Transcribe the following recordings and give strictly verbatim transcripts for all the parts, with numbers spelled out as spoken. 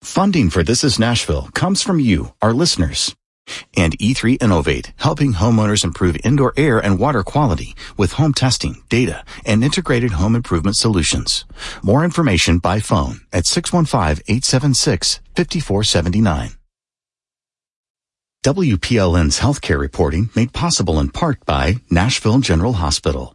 Funding for This Is Nashville comes from you, our listeners. And E three Innovate, helping homeowners improve indoor air and water quality with home testing, data, and integrated home improvement solutions. More information by phone at six one five, eight seven six, five four seven nine. W P L N's healthcare reporting made possible in part by Nashville General Hospital.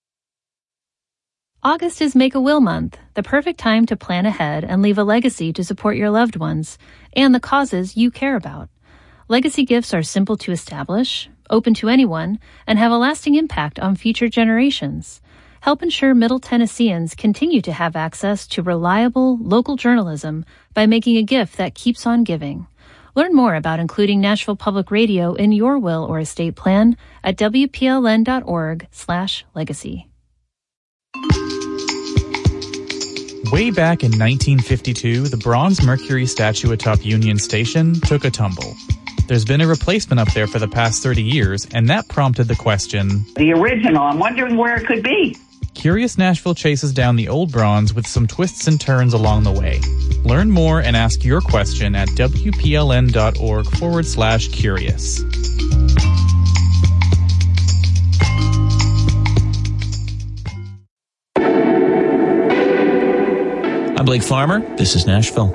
August is Make-A-Will Month, the perfect time to plan ahead and leave a legacy to support your loved ones and the causes you care about. Legacy gifts are simple to establish, open to anyone, and have a lasting impact on future generations. Help ensure Middle Tennesseans continue to have access to reliable, local journalism by making a gift that keeps on giving. Learn more about including Nashville Public Radio in your will or estate plan at W P L N dot org slash legacy. Way back in nineteen fifty-two, the bronze Mercury statue atop Union Station took a tumble. There's been a replacement up there for the past thirty years, and that prompted the question, the original, I'm wondering where it could be. Curious Nashville chases down the old bronze with some twists and turns along the way. Learn more and ask your question at W P L N dot org forward slash curious. I'm Blake Farmer. This is Nashville.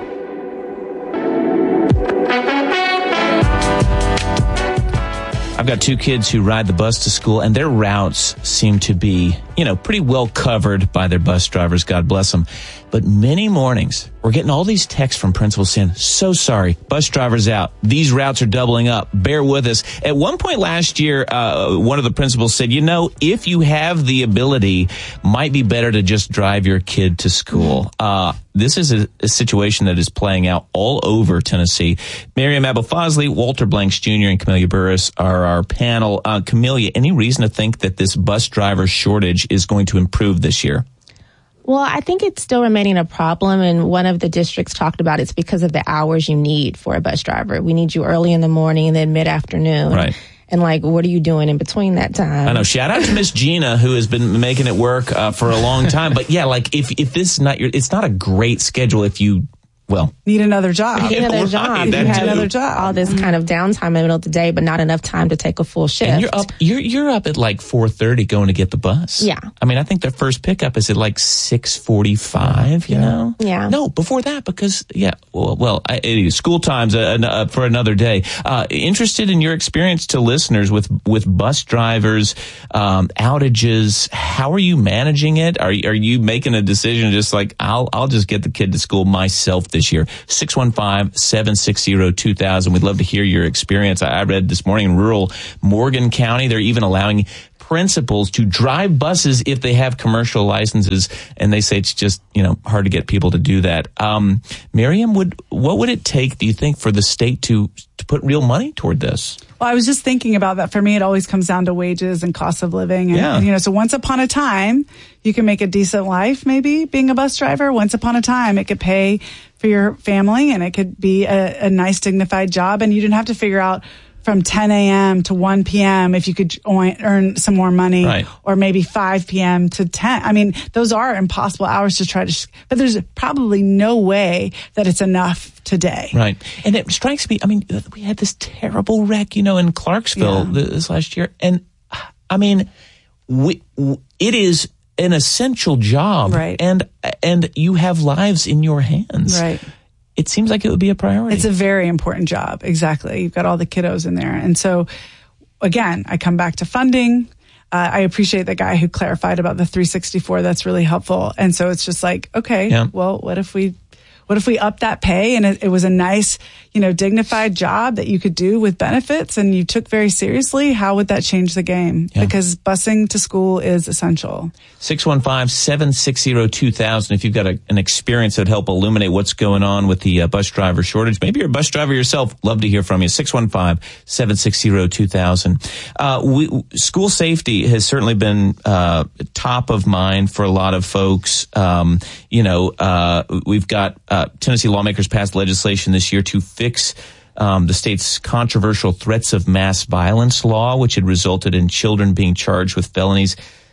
I've got two kids who ride the bus to school, and their routes seem to be, you know, pretty well covered by their bus drivers. God bless them. But many mornings, we're getting all these texts from principals saying, so sorry, bus drivers out. These routes are doubling up. Bear with us. At one point last year, uh, one of the principals said, you know, if you have the ability, might be better to just drive your kid to school. Uh, this is a, a situation that is playing out all over Tennessee. Miriam Abel-Fazli, Walter Blanks Junior, and Camellia Burris are our panel. Uh, Camellia, any reason to think that this bus driver shortage is going to improve this year? Well, I think it's still remaining a problem, and one of the districts talked about it's because of the hours you need for a bus driver. We need you early in the morning and then mid-afternoon. Right. And, like, what are you doing in between that time? I know. Shout out to Miss Gina, who has been making it work uh, for a long time. But, yeah, like, if, if this is not your, it's not a great schedule if you, well. Need another job. Need another job. You have another job. All this kind of downtime in the middle of the day, but not enough time to take a full shift. And you're up, you're, you're up at like four thirty going to get the bus. Yeah. I mean, I think their first pickup is at like six forty-five, you yeah. know? Yeah. No, before that, because, yeah, well, well I, it, school time's uh, uh, for another day. Uh, interested in your experience to listeners with, with bus drivers, um, outages. How are you managing it? Are, are you making a decision just like, I'll, I'll just get the kid to school myself this year? six one five, seven six zero, two thousand. We'd love to hear your experience. I read this morning in rural Morgan County, they're even allowing principals to drive buses if they have commercial licenses, and they say it's just, you know, hard to get people to do that. Um, Miriam, would what would it take, do you think, for the state to to put real money toward this? Well, I was just thinking about that. For me, it always comes down to wages and cost of living. And, yeah. and, you know, so once upon a time, you can make a decent life, maybe, being a bus driver. Once upon a time, it could pay for your family, and it could be a, a nice, dignified job. And you didn't have to figure out from ten a.m. to one p.m. if you could earn some more money, right. or maybe five p.m. to ten. I mean, those are impossible hours to try to, but there's probably no way that it's enough today. Right. And it strikes me, I mean, we had this terrible wreck, you know, in Clarksville yeah. this last year. And I mean, we, it is an essential job, right. and, and you have lives in your hands. Right. It seems like it would be a priority. It's a very important job. Exactly. You've got all the kiddos in there. And so, again, I come back to funding. Uh, I appreciate the guy who clarified about the three sixty-four. That's really helpful. And so it's just like, okay, yeah. well, what if we, what if we up that pay and it, it was a nice, you know, dignified job that you could do with benefits and you took very seriously? How would that change the game? Yeah. Because busing to school is essential. six one five, seven six zero, two thousand. If you've got a, an experience that would help illuminate what's going on with the uh, bus driver shortage. Maybe you're a bus driver yourself. Love to hear from you. six one five, seven six zero, two thousand. Uh, we, school safety has certainly been uh, top of mind for a lot of folks. Um, you know, uh, we've got uh, Tennessee lawmakers passed legislation this year to fix Um, the state's controversial threats of mass violence law, which had resulted in children being charged with felonies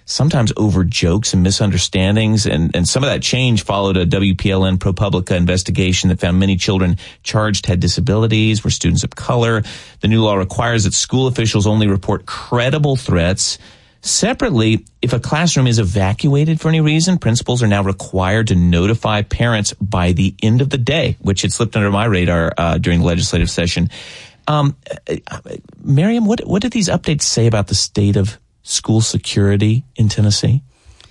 sometimes over jokes and misunderstandings. And, and some of that change followed a W P L N ProPublica investigation that found many children charged had disabilities, were students of color. The new law requires that school officials only report credible threats. Separately, if a classroom is evacuated for any reason, principals are now required to notify parents by the end of the day, which had slipped under my radar uh, during the legislative session. Um, Miriam, what what did these updates say about the state of school security in Tennessee?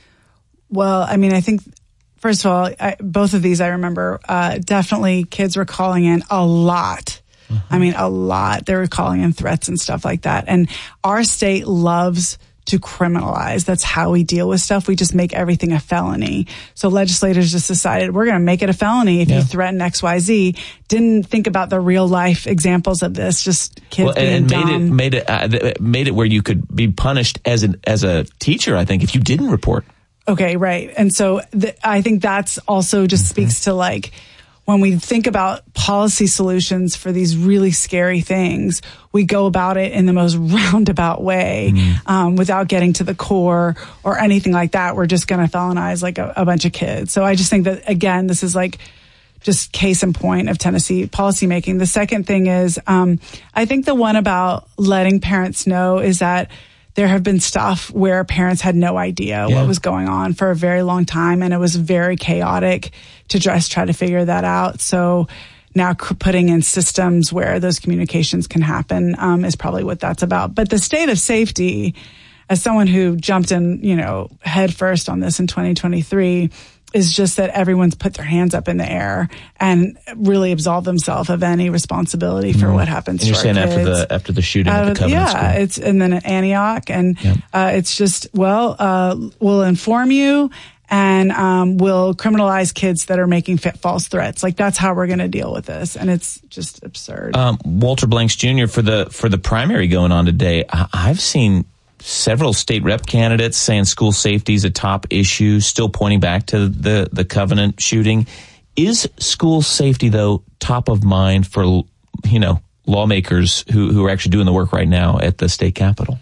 Well, I mean, I think, first of all, I, both of these I remember, uh, definitely kids were calling in a lot. Mm-hmm. I mean, a lot. They were calling in threats and stuff like that. And our state loves to criminalize. That's how we deal with stuff. We just make everything a felony. So legislators just decided we're going to make it a felony if yeah. you threaten X Y Z. Didn't think about the real life examples of this. Just kids well, being and dumb. made it made it uh, made it where you could be punished as an as a teacher, I think, if you didn't report. Okay, right. And so th- I think that's also just mm-hmm. speaks to like, when we think about policy solutions for these really scary things, we go about it in the most roundabout way, mm. um, without getting to the core or anything like that. We're just going to felonize like a, a bunch of kids. So I just think that, again, this is like just case in point of Tennessee policymaking. The second thing is, um, I think the one about letting parents know is that there have been stuff where parents had no idea yeah. what was going on for a very long time, and it was very chaotic to just try to figure that out. So now putting in systems where those communications can happen um, is probably what that's about. But the state of safety, as someone who jumped in, you know, head first on this in twenty twenty-three, is just that everyone's put their hands up in the air and really absolved themselves of any responsibility for mm. what happens and to you're saying our after kids. the after the shooting uh, at the Covenant yeah, School. Yeah, it's and then at Antioch, and yep. uh, it's just well, uh, we'll inform you. And um, we'll criminalize kids that are making fit false threats. Like that's how we're going to deal with this, and it's just absurd. Um, Walter Blanks Junior for the for the primary going on today, I, I've seen several state rep candidates saying school safety is a top issue, still pointing back to the the Covenant shooting. Is school safety though top of mind for you know lawmakers who who are actually doing the work right now at the state capitol?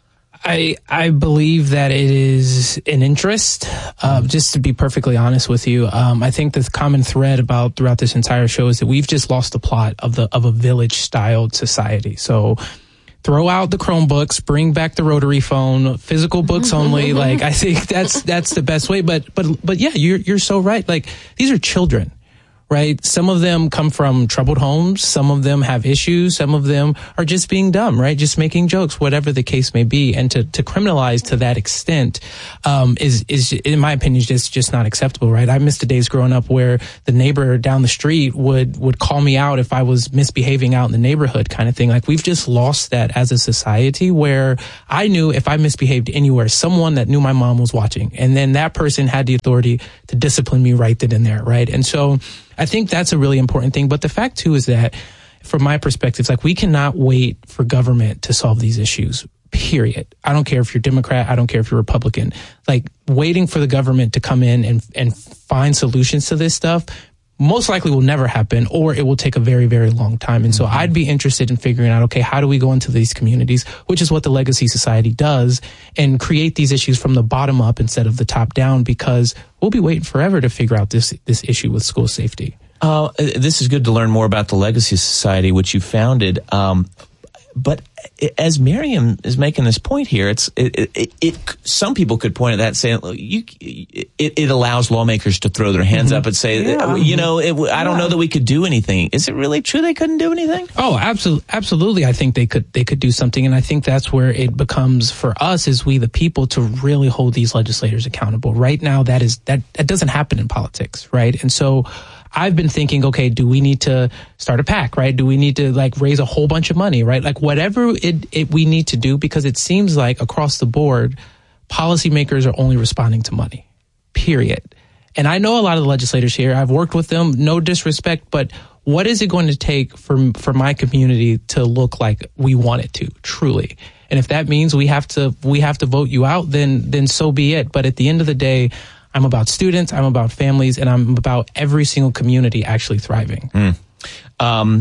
I I believe that it is an interest. Uh, just to be perfectly honest with you, um, I think the common thread about throughout this entire show is that we've just lost the plot of the of a village-styled society. So throw out the Chromebooks, bring back the rotary phone, physical books only. Like I think that's that's the best way. But but but yeah, you're you're so right. Like these are children. Right? Some of them come from troubled homes. Some of them have issues. Some of them are just being dumb, right? Just making jokes, whatever the case may be. And to, to criminalize to that extent, um, is, is, in my opinion, just, just not acceptable, right? I missed the days growing up where the neighbor down the street would, would call me out if I was misbehaving out in the neighborhood kind of thing. Like we've just lost that as a society where I knew if I misbehaved anywhere, someone that knew my mom was watching. And then that person had the authority to discipline me right then and there, right? And so, I think that's a really important thing. But the fact, too, is that from my perspective, it's like we cannot wait for government to solve these issues, period. I don't care if you're Democrat. I don't care if you're Republican. Like waiting for the government to come in and, and find solutions to this stuff most likely will never happen, or it will take a very, very long time. And so mm-hmm. I'd be interested in figuring out, okay, how do we go into these communities, which is what the Legacy Society does, and create these issues from the bottom up instead of the top down, because we'll be waiting forever to figure out this this issue with school safety. Uh, this is good to learn more about the Legacy Society, which you founded. Um, but as Miriam is making this point here, it's it, it, it some people could point at that and say, you, it, it allows lawmakers to throw their hands mm-hmm. up and say, yeah. you know, it, I don't yeah. know that we could do anything. Is it really true they couldn't do anything? Oh, absolutely, absolutely. I think they could they could do something, and I think that's where it becomes for us as we the people to really hold these legislators accountable. Right now, that is that that doesn't happen in politics, right? And so I've been thinking, okay, do we need to start a PAC, right? Do we need to like raise a whole bunch of money, right? Like whatever it, it we need to do, because it seems like across the board, policymakers are only responding to money, period. And I know a lot of the legislators here. I've worked with them, no disrespect, but what is it going to take for for my community to look like we want it to, truly? And if that means we have to we have to vote you out, then then so be it. But at the end of the day, I'm about students, I'm about families, and I'm about every single community actually thriving. Mm. Um,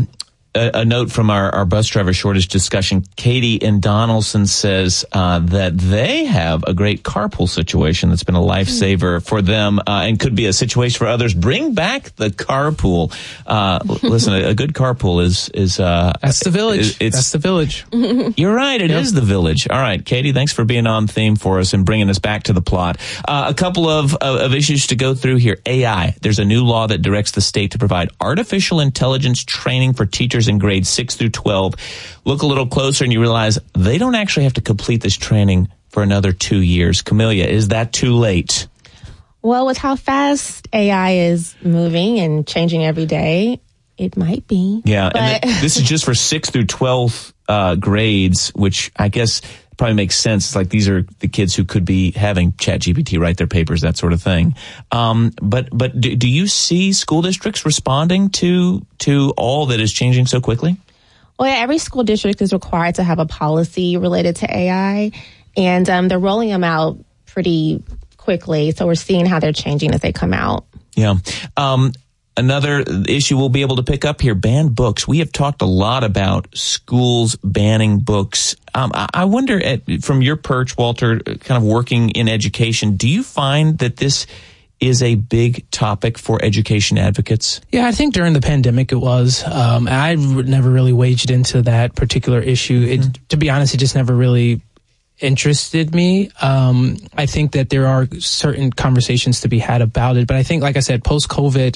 a, a note from our, our bus driver shortage discussion. Katie in Donaldson says uh, that they have a great carpool situation that's been a lifesaver for them uh, and could be a situation for others. Bring back the carpool. Uh, listen, a, a good carpool is is uh, that's the village. It's, that's the village. You're right. It yep. is the village. All right, Katie, thanks for being on theme for us and bringing us back to the plot. Uh, a couple of, of of issues to go through here. A I. There's a new law that directs the state to provide artificial intelligence training for teachers in grades six through twelve. Look a little closer and you realize they don't actually have to complete this training for another two years. Camelia, is that too late? Well, with how fast A I is moving and changing every day, it might be. Yeah, but and th- this is just for six through twelve uh, grades, which I guess probably makes sense. It's like these are the kids who could be having ChatGPT write their papers, that sort of thing. Um, but but do, do you see school districts responding to to all that is changing so quickly? Well, yeah, every school district is required to have a policy related to A I, and um, they're rolling them out pretty quickly. So we're seeing how they're changing as they come out. Yeah. Um, Another issue we'll be able to pick up here, banned books. We have talked a lot about schools banning books. Um, I wonder, at, from your perch, Walter, kind of working in education, do you find that this is a big topic for education advocates? Yeah, I think during the pandemic it was. Um, I never really waged into that particular issue. It, mm-hmm. To be honest, it just never really interested me. Um, I think that there are certain conversations to be had about it, but I think, like I said, post-COVID,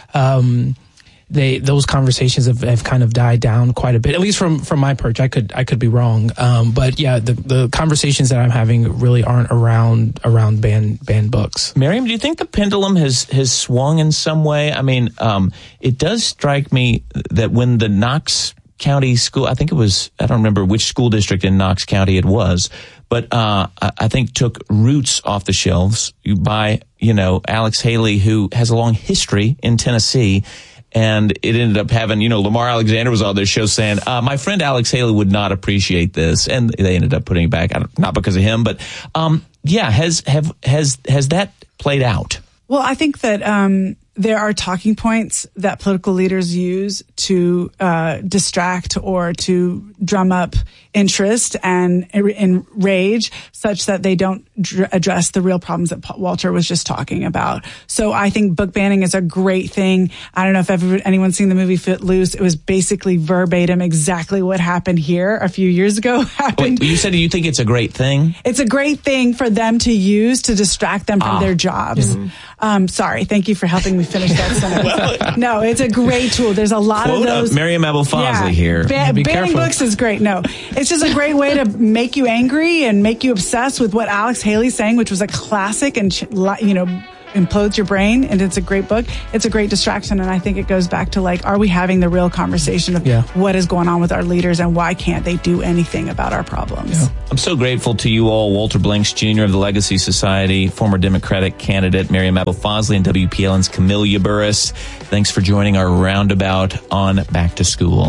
um, they those conversations have, have kind of died down quite a bit. At least from from my perch, I could I could be wrong, um, but yeah, the the conversations that I'm having really aren't around around banned banned books. Miriam, do you think the pendulum has has swung in some way? I mean, um, it does strike me that when the Knox County school, I think it was, I don't remember which school district in Knox County it was, but uh I think took Roots off the shelves by, you know, Alex Haley, who has a long history in Tennessee. And it ended up having, you know, Lamar Alexander was on their show saying, uh, my friend Alex Haley would not appreciate this. And they ended up putting it back, not because of him, but um yeah, has have has has that played out? Well, I think that um there are talking points that political leaders use to uh, distract or to drum up interest and enrage such that they don't dr- address the real problems that Walter was just talking about. So I think book banning is a great thing. I don't know if ever, anyone's seen the movie Footloose. It was basically verbatim exactly what happened here a few years ago. happened. Wait, you said you think it's a great thing? It's a great thing for them to use to distract them from ah. their jobs. Mm-hmm. Um, sorry. Thank you for helping me finish that sentence. well, no, it's a great tool. There's a lot of those. Miriam Abel-Fazli yeah, here. Ba- banning careful. Books is great. No, it's just a great way to make you angry and make you obsessed with what Alex Haley's saying, which was a classic and, you know, implodes your brain. And it's a great book. It's a great distraction. And I think it goes back to, like, are we having the real conversation of yeah. what is going on with our leaders and why can't they do anything about our problems? Yeah. I'm so grateful to you all. Walter Blanks Junior of the Legacy Society, former Democratic candidate Miriam Abel-Fazli, and W P L N's Camelia Burris. Thanks for joining our roundabout on Back to School.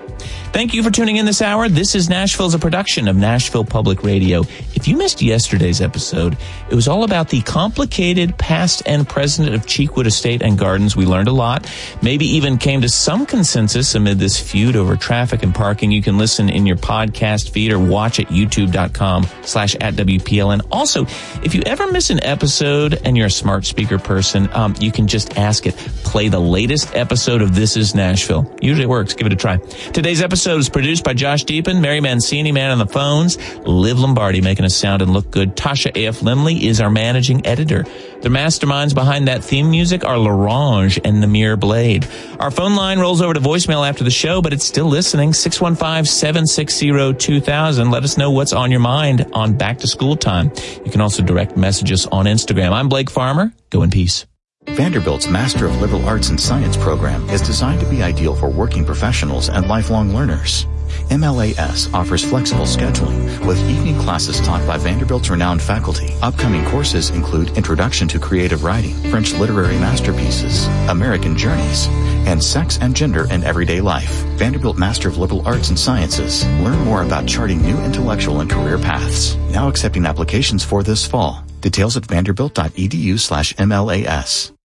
Thank you for tuning in this hour. This is Nashville's a production of Nashville Public Radio. If you missed yesterday's episode, it was all about the complicated past and present of Cheekwood Estate and Gardens. We learned a lot, maybe even came to some consensus amid this feud over traffic and parking. You can listen in your podcast feed or watch at youtube.com slash at WPLN. Also, if you ever miss an episode and you're a smart speaker person, um, you can just ask it. Play the latest episode of This is Nashville. Usually it works. Give it a try. Today's episode episode is produced by Josh Deepen, Mary Mancini, man on the phones, Liv Lombardi making us sound and look good. Tasha A F. Limley is our managing editor. The masterminds behind that theme music are Larange and Namir Blade. Our phone line rolls over to voicemail after the show, but it's still listening. six one five, seven six zero, two thousand. Let us know what's on your mind on back to school time. You can also direct message us on Instagram. I'm Blake Farmer. Go in peace. Vanderbilt's Master of Liberal Arts and Science program is designed to be ideal for working professionals and lifelong learners. M L A S offers flexible scheduling with evening classes taught by Vanderbilt's renowned faculty. Upcoming courses include Introduction to Creative Writing, French Literary Masterpieces, American Journeys, and Sex and Gender in Everyday Life. Vanderbilt Master of Liberal Arts and Sciences. Learn more about charting new intellectual and career paths. Now accepting applications for this fall. Details at vanderbilt.edu slash MLAS.